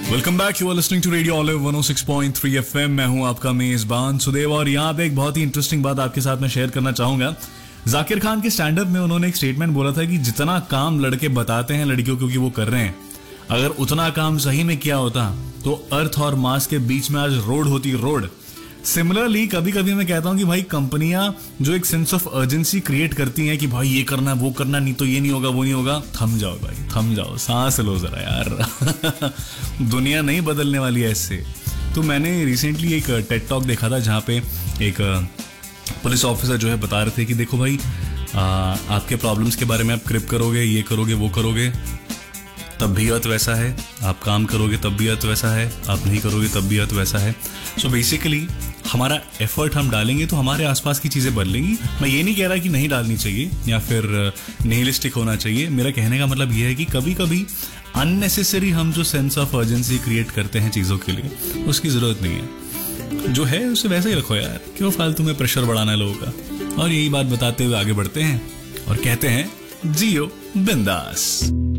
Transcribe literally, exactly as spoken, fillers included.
Welcome back, you are listening to radio olive one O six point three FM. मैं हूं आपका मेजबान सुदेव और यहाँ पे एक बहुत ही इंटरेस्टिंग बात आपके साथ मैं शेयर करना चाहूंगा। जाकिर खान के स्टैंड अप में उन्होंने एक स्टेटमेंट बोला था कि जितना काम लड़के बताते हैं लड़कियों को कि वो कर रहे हैं, अगर उतना काम सही में किया होता तो अर्थ और मार्स के बीच में आज रोड होती रोड। सिमिलरली कभी कभी मैं कहता हूं कि भाई कंपनियां जो एक सेंस ऑफ अर्जेंसी क्रिएट करती हैं कि भाई ये करना वो करना, नहीं तो ये नहीं होगा वो नहीं होगा, थम जाओ भाई, थम जाओ, सांस लो जरा यार। दुनिया नहीं बदलने वाली है इससे। तो मैंने रिसेंटली एक टेड टॉक देखा था जहां पे एक पुलिस ऑफिसर जो है बता रहे थे कि देखो भाई, आ, आपके प्रॉब्लम्स के बारे में आप क्रिप करोगे, ये करोगे वो करोगे, तब भी अर्थ वैसा है, आप काम करोगे तब भी अर्थ वैसा है, आप नहीं करोगे तब भी अर्थ वैसा है। सो बेसिकली हमारा एफर्ट हम डालेंगे तो हमारे आसपास की चीज़ें बदलेंगी। मैं ये नहीं कह रहा कि नहीं डालनी चाहिए या फिर निहिलिस्टिक होना चाहिए। मेरा कहने का मतलब ये है कि कभी कभी अननेसेसरी हम जो सेंस ऑफ अर्जेंसी क्रिएट करते हैं चीज़ों के लिए, उसकी ज़रूरत नहीं है। जो है उसे वैसे ही रखो यार, क्यों फालतू में प्रेशर बढ़ाना है लोगों का। और यही बात बताते हुए आगे बढ़ते हैं और कहते हैं जियो बिंदास।